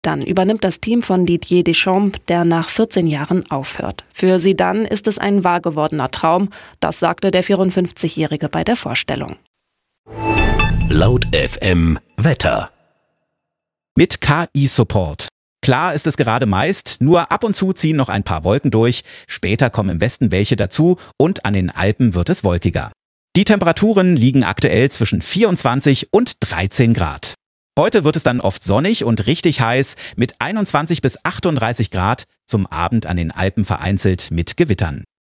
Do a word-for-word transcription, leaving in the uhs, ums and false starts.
Dann übernimmt das Team von Didier Deschamps, der nach vierzehn Jahren aufhört. Für Zidane ist es ein wahr gewordener Traum, das sagte der vierundfünfzigjährige bei der Vorstellung. Laut F M Wetter. Mit K I-Support. Klar ist es gerade meist, nur ab und zu ziehen noch ein paar Wolken durch, später kommen im Westen welche dazu und an den Alpen wird es wolkiger. Die Temperaturen liegen aktuell zwischen vierundzwanzig und dreizehn Grad. Heute wird es dann oft sonnig und richtig heiß mit einundzwanzig bis achtunddreißig Grad, zum Abend an den Alpen vereinzelt mit Gewittern.